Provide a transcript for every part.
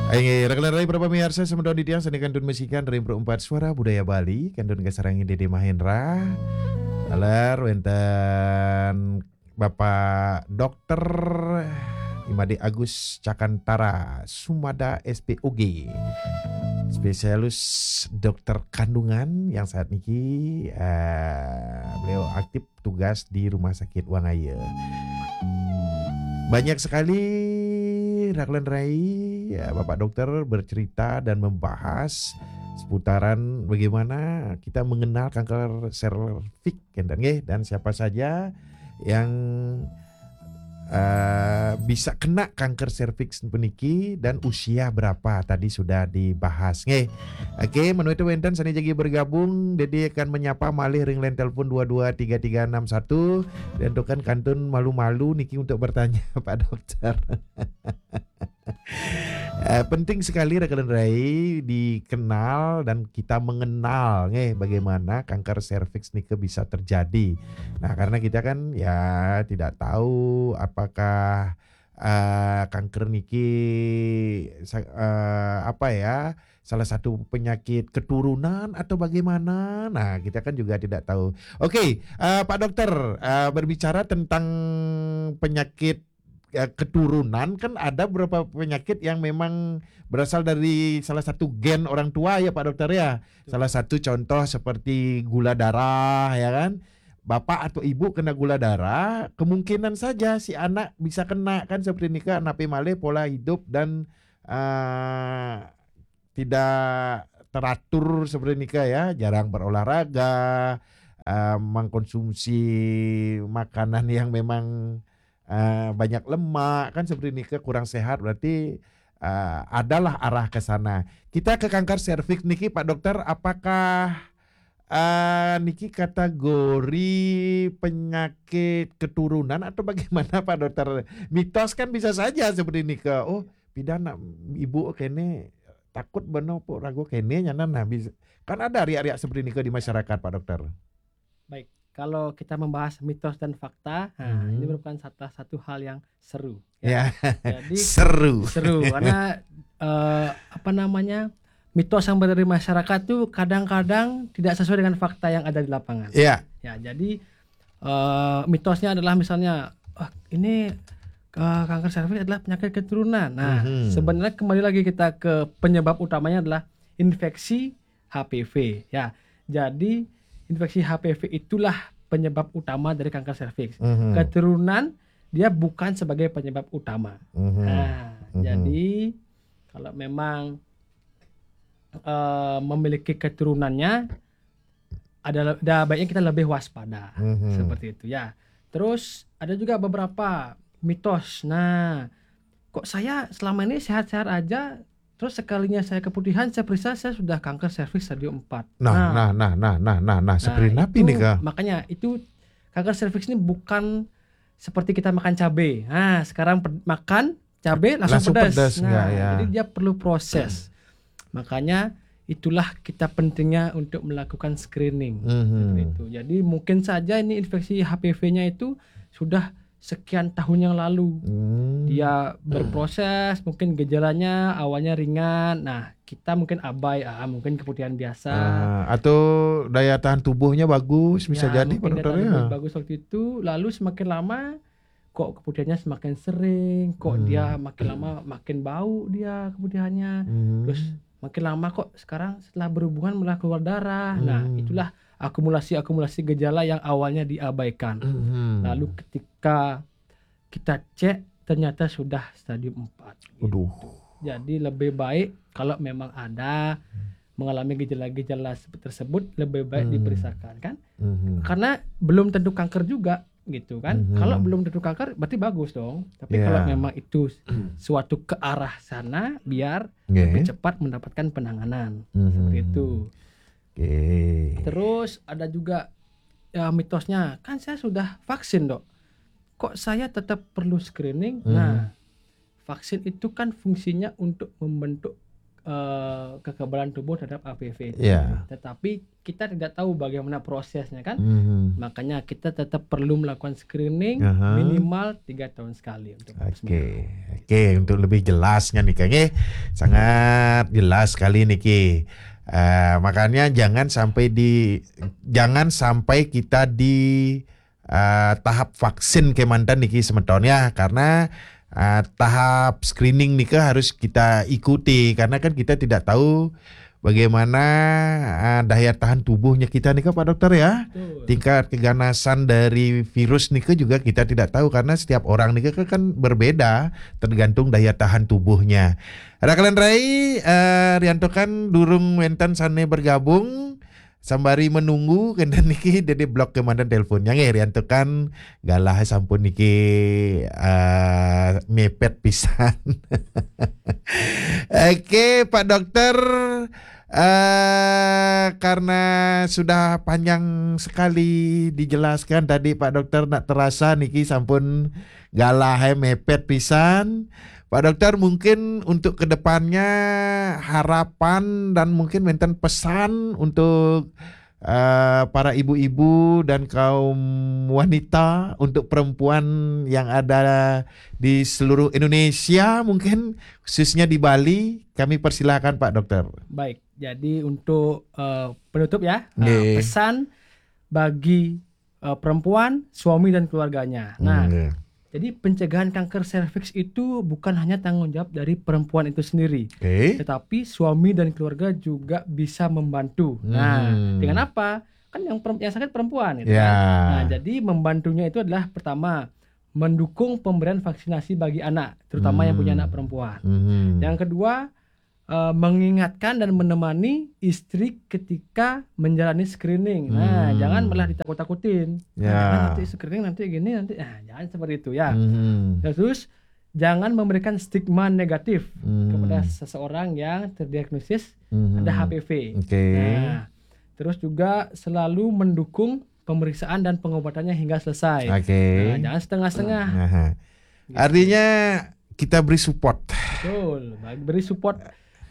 Rekan rai para pemirsa semedon di tiang seni kandun musikan dari perempat suara budaya Bali kandun kasarangi Dede Mahendra. Alar wenten Bapak Dokter Imade Agus Cakantara Sumada SPOG spesialis dokter kandungan yang saat ini beliau aktif tugas di Rumah Sakit Wangaya. Banyak sekali Raglan Rai, ya, Bapak Dokter bercerita dan membahas seputaran bagaimana kita mengenal kanker serviks dan siapa saja yang bisa kena kanker serviks puniki dan usia berapa tadi sudah dibahas. Oke, menurut itu wenten sani jagi bergabung, Dedi akan menyapa malih ring line telepon 223361 dan tokan kantun malu-malu niki untuk bertanya Pak Dokter. Penting sekali rekan Rai dikenal dan kita mengenal bagaimana kanker serviks nike bisa terjadi. Nah, karena kita kan ya tidak tahu apakah kanker niki salah satu penyakit keturunan atau bagaimana. Nah, kita kan juga tidak tahu. Oke, Pak Dokter, berbicara tentang penyakit keturunan, kan ada beberapa penyakit yang memang berasal dari salah satu gen orang tua ya Pak Dokter ya. Salah satu contoh seperti gula darah ya kan. Bapak atau ibu kena gula darah, kemungkinan saja si anak bisa kena kan seperti ini kan. Napi male pola hidup dan tidak teratur seperti ini ya, jarang berolahraga, mengkonsumsi makanan yang memang banyak lemak kan seperti ini kurang sehat, berarti adalah arah ke sana. Kita ke kanker serviks niki Pak Dokter, apakah niki kategori penyakit keturunan atau bagaimana Pak Dokter? Mitos kan bisa saja seperti ini pidana ibu kene takut beno po ragu kene nyana bisa. Kan ada riak-riak seperti ini di masyarakat Pak Dokter. Baik. Kalau kita membahas mitos dan fakta, ini merupakan satu hal yang seru. Ya. Jadi seru karena mitos yang berada di masyarakat tuh kadang-kadang tidak sesuai dengan fakta yang ada di lapangan. Iya. Ya, jadi mitosnya adalah misalnya ini kanker serviks adalah penyakit keturunan. Nah, sebenarnya kembali lagi kita ke penyebab utamanya adalah infeksi HPV. Ya, jadi infeksi HPV itulah penyebab utama dari kanker serviks. Keturunan dia bukan sebagai penyebab utama. Jadi kalau memang memiliki keturunannya, ada baiknya kita lebih waspada seperti itu ya. Terus ada juga beberapa mitos. Nah, kok saya selama ini sehat-sehat aja, terus sekalinya saya keputihan, saya periksa saya sudah kanker serviks stadium 4. Nah, seperti napi nih Kak. Makanya itu kanker serviks ini bukan seperti kita makan cabai. Nah, sekarang makan cabai langsung pedas. Jadi dia perlu proses. Makanya itulah kita pentingnya untuk melakukan screening. Seperti itu. Jadi mungkin saja ini infeksi HPV-nya itu sudah sekian tahun yang lalu. Dia berproses, mungkin gejalanya awalnya ringan. Nah, kita mungkin abai, mungkin keputihan biasa. Atau daya tahan tubuhnya bagus, bisa jadi Pak Dokter ya. Bagus waktu itu, lalu semakin lama kok keputihannya semakin sering, kok dia makin lama makin bau dia keputihannya. Terus makin lama kok sekarang setelah berhubungan malah keluar darah. Nah, itulah akumulasi gejala yang awalnya diabaikan. Lalu ketika kita cek ternyata sudah stadium 4. Gitu. Jadi lebih baik kalau memang ada mengalami gejala-gejala tersebut, lebih baik diperiksakan kan. Karena belum tentu kanker juga gitu kan. Kalau belum tentu kanker berarti bagus dong. Tapi kalau memang itu suatu ke arah sana, biar lebih cepat mendapatkan penanganan. Seperti itu. Terus ada juga mitosnya, kan saya sudah vaksin dok, kok saya tetap perlu screening? Nah, vaksin itu kan fungsinya untuk membentuk kekebalan tubuh terhadap HPV itu. Ya. Tetapi kita tidak tahu bagaimana prosesnya kan. Mhm. Makanya kita tetap perlu melakukan screening Aha. minimal 3 tahun sekali untuk pap smear. Oke, untuk lebih jelasnya nih kayaknya sangat jelas sekali nih Ki. Makanya jangan sampai kita di tahap vaksin kemantan niki semeton ya, karena tahap screening nika harus kita ikuti karena kan kita tidak tahu bagaimana daya tahan tubuhnya kita nika Pak Dokter ya. Betul. Tingkat keganasan dari virus nika juga kita tidak tahu karena setiap orang nika kan berbeda tergantung daya tahan tubuhnya. Ada kalian Rai Rianto kan durung wenten sane bergabung sambari menunggu kendan niki dede blok kemandan teleponnya nge Rianto kan galah sampun niki mepet pisan. Oke Pak Dokter, karena sudah panjang sekali dijelaskan tadi Pak Dokter, nak terasa niki sampun galah mepet pisan. Pak Dokter, mungkin untuk kedepannya harapan dan mungkin menten pesan untuk para ibu-ibu dan kaum wanita, untuk perempuan yang ada di seluruh Indonesia, mungkin khususnya di Bali, kami persilakan Pak Dokter. Baik, jadi untuk penutup ya, Nggih. pesan bagi perempuan, suami dan keluarganya. Nah, jadi pencegahan kanker serviks itu bukan hanya tanggung jawab dari perempuan itu sendiri, Oke. tetapi suami dan keluarga juga bisa membantu. Nah, dengan apa? Kan yang sakit perempuan gitu Ya. kan. Nah, jadi membantunya itu adalah pertama mendukung pemberian vaksinasi bagi anak, terutama yang punya anak perempuan. Yang kedua, mengingatkan dan menemani istri ketika menjalani screening. Nah, jangan malah ditakut-takutin. Ya. Nah, nanti screening nanti gini nanti. Nah, jangan seperti itu ya. Terus jangan memberikan stigma negatif kepada seseorang yang terdiagnosis ada HPV. Oke. Nah, terus juga selalu mendukung pemeriksaan dan pengobatannya hingga selesai. Oke. Nah, jangan setengah-setengah. Aha. Artinya kita beri support. Betul, beri support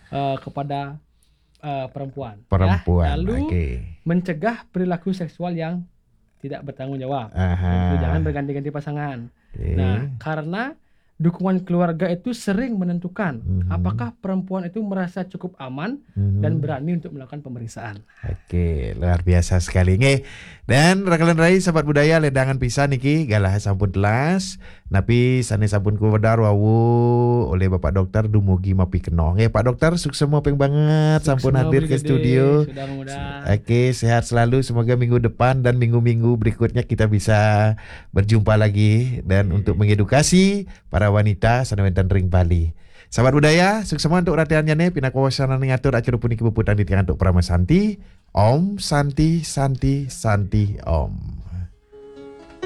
kepada perempuan. Perempuan. Ya. Lalu Oke. mencegah perilaku seksual yang tidak bertanggung jawab. Aha. Jadi, jangan berganti-ganti pasangan. Oke. Nah, karena dukungan keluarga itu sering menentukan apakah perempuan itu merasa cukup aman dan berani untuk melakukan pemeriksaan. Oke, luar biasa sekali nge. Dan rekan rai sahabat budaya ledangan pisan niki galah sampun telas, napi sane sampun kuwedar wawu oleh Bapak Dokter dumugi mapi keno. Nge Pak Dokter sukses mopeng banget sampun Sukses hadir ke Brigade, studio. sudah mudah. Oke, sehat selalu. Semoga minggu depan dan minggu-minggu berikutnya kita bisa berjumpa lagi dan untuk mengedukasi para wanita sanawenten ring Bali. Sahabat budaya, sukses untuk ratiannya nih pina kawasan ngatur acara puniki puputan di tiang untuk Prama Santi. Om Santi Santi Santi Om.